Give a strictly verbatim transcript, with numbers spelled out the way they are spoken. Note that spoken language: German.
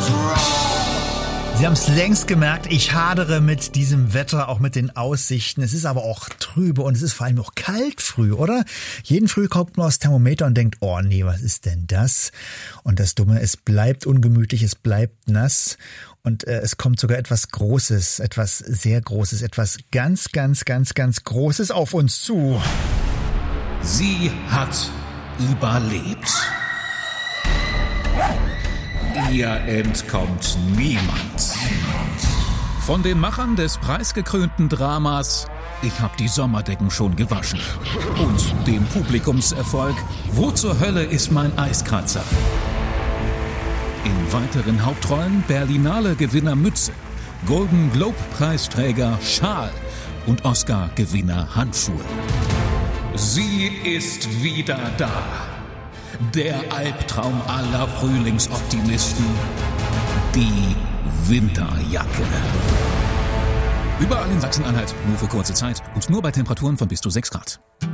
Sie haben es längst gemerkt, ich hadere mit diesem Wetter, auch mit den Aussichten. Es ist aber auch trübe und es ist vor allem auch kalt früh, oder? Jeden Früh kommt man aufs Thermometer und denkt, oh nee, was ist denn das? Und das Dumme, es bleibt ungemütlich, es bleibt nass und äh, es kommt sogar etwas Großes, etwas sehr Großes, etwas ganz, ganz, ganz, ganz Großes auf uns zu. Sie hat überlebt. Ihr entkommt niemand. Von den Machern des preisgekrönten Dramas Ich hab die Sommerdecken schon gewaschen und dem Publikumserfolg Wo zur Hölle ist mein Eiskratzer? In weiteren Hauptrollen Berlinale-Gewinner Mütze, Golden Globe-Preisträger Schal und Oscar-Gewinner Handschuhe. Sie ist wieder da. Der Albtraum aller Frühlingsoptimisten. Die Winterjacke. Überall in Sachsen-Anhalt nur für kurze Zeit und nur bei Temperaturen von bis zu sechs Grad.